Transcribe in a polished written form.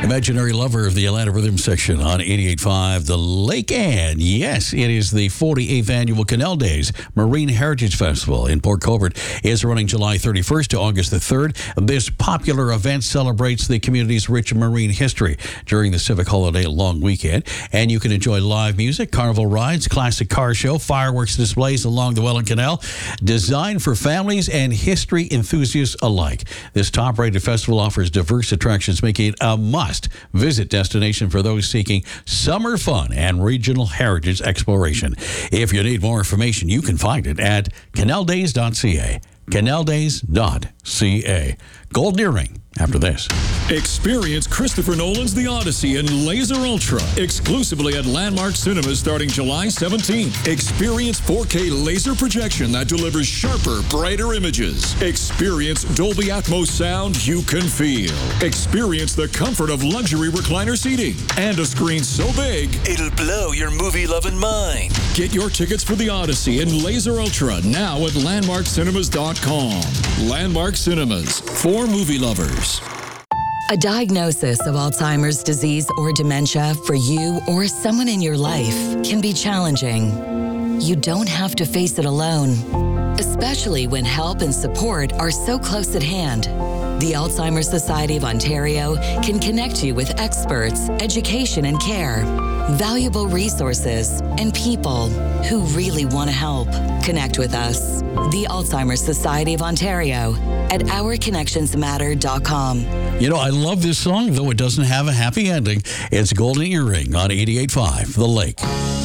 Imaginary lover of the Atlanta Rhythm section on 88.5 The Lake. And yes, it is the 48th annual Canal Days Marine Heritage Festival in Port Colborne. Is running July 31st to August the 3rd. This popular event celebrates the community's rich marine history during the civic holiday long weekend. And you can enjoy live music, carnival rides, classic car show, fireworks displays along the Welland Canal, designed for families and history enthusiasts alike. This top-rated festival offers diverse attractions, making it a must-visit destination for those seeking summer fun and regional heritage exploration. If you need more information, you can find it at canaldays.ca. canaldays.ca. Golden Earring after this. Experience Christopher Nolan's The Odyssey in Laser Ultra, exclusively at Landmark Cinemas starting July 17th. Experience 4K laser projection that delivers sharper, brighter images. Experience Dolby Atmos sound you can feel. Experience the comfort of luxury recliner seating and a screen so big it'll blow your movie-loving mind. Get your tickets for The Odyssey in Laser Ultra now at landmarkcinemas.com. Landmark Cinemas, for movie lovers. A diagnosis of Alzheimer's disease or dementia for you or someone in your life can be challenging. You don't have to face it alone, especially when help and support are so close at hand. The Alzheimer's Society of Ontario can connect you with experts, education and care, valuable resources, and people who really want to help. Connect with us, the Alzheimer's Society of Ontario, at ourconnectionsmatter.com. You know, I love this song, though it doesn't have a happy ending. It's Golden Earring on 88.5 The Lake.